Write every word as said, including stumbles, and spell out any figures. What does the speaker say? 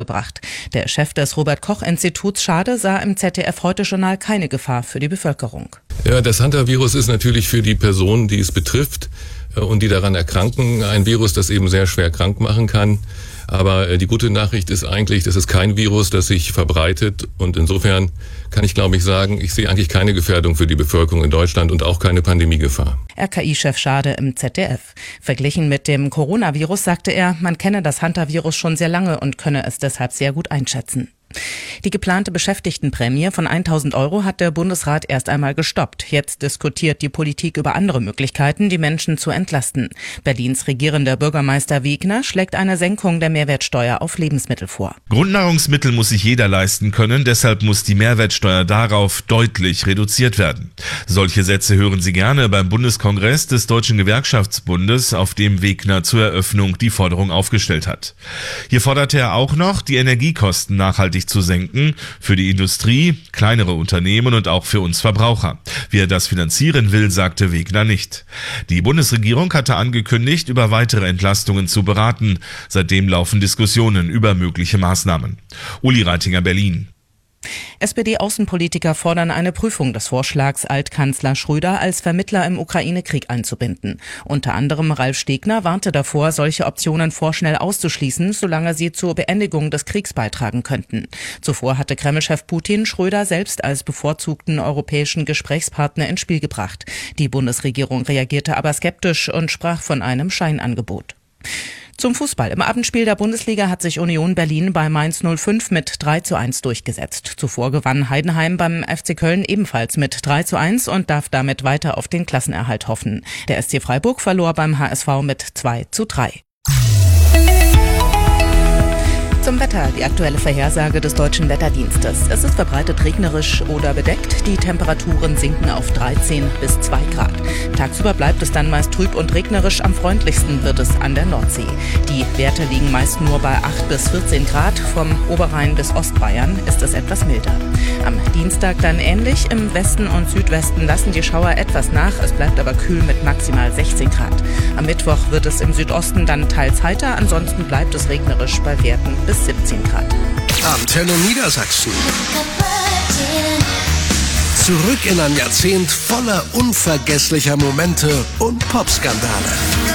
gebracht. Der Chef des Robert-Koch-Instituts Schade sah im Z D F-Heute-Journal keine Gefahr für die Bevölkerung. Ja, das Hantavirus ist natürlich für die Personen, die es betrifft und die daran erkranken, ein Virus, das eben sehr schwer krank machen kann. Aber die gute Nachricht ist eigentlich, das ist kein Virus, das sich verbreitet. Und insofern kann ich, glaube ich, sagen, ich sehe eigentlich keine Gefährdung für die Bevölkerung in Deutschland und auch keine Pandemiegefahr. R K I-Chef Schade im Z D F. Verglichen mit dem Coronavirus sagte er, man kenne das Hantavirus schon sehr lange und könne es deshalb sehr gut einschätzen. Die geplante Beschäftigtenprämie von tausend Euro hat der Bundesrat erst einmal gestoppt. Jetzt diskutiert die Politik über andere Möglichkeiten, die Menschen zu entlasten. Berlins regierender Bürgermeister Wegner schlägt eine Senkung der Mehrwertsteuer auf Lebensmittel vor. Grundnahrungsmittel muss sich jeder leisten können, deshalb muss die Mehrwertsteuer darauf deutlich reduziert werden. Solche Sätze hören Sie gerne beim Bundeskongress des Deutschen Gewerkschaftsbundes, auf dem Wegner zur Eröffnung die Forderung aufgestellt hat. Hier forderte er auch noch, die Energiekosten nachhaltig zu senken, für die Industrie, kleinere Unternehmen und auch für uns Verbraucher. Wie er das finanzieren will, sagte Wegner nicht. Die Bundesregierung hatte angekündigt, über weitere Entlastungen zu beraten. Seitdem laufen Diskussionen über mögliche Maßnahmen. Uli Reitinger, Berlin. S P D-Außenpolitiker fordern eine Prüfung des Vorschlags, Altkanzler Schröder als Vermittler im Ukraine-Krieg einzubinden. Unter anderem Ralf Stegner warnte davor, solche Optionen vorschnell auszuschließen, solange sie zur Beendigung des Kriegs beitragen könnten. Zuvor hatte Kreml-Chef Putin Schröder selbst als bevorzugten europäischen Gesprächspartner ins Spiel gebracht. Die Bundesregierung reagierte aber skeptisch und sprach von einem Scheinangebot. Zum Fußball. Im Abendspiel der Bundesliga hat sich Union Berlin bei Mainz null fünf mit drei zu eins durchgesetzt. Zuvor gewann Heidenheim beim F C Köln ebenfalls mit drei zu eins und darf damit weiter auf den Klassenerhalt hoffen. Der S C Freiburg verlor beim H S V mit zwei zu drei. Zum Wetter, die aktuelle Vorhersage des Deutschen Wetterdienstes. Es ist verbreitet regnerisch oder bedeckt. Die Temperaturen sinken auf dreizehn bis zwei Grad. Tagsüber bleibt es dann meist trüb und regnerisch. Am freundlichsten wird es an der Nordsee. Die Werte liegen meist nur bei acht bis vierzehn Grad. Vom Oberrhein bis Ostbayern ist es etwas milder. Am Dienstag dann ähnlich. Im Westen und Südwesten lassen die Schauer etwas nach. Es bleibt aber kühl mit maximal sechzehn Grad. Am Mittwoch wird es im Südosten dann teils heiter. Ansonsten bleibt es regnerisch bei Werten bis siebzehn Grad. Antenne Niedersachsen. Zurück in ein Jahrzehnt voller unvergesslicher Momente und Popskandale.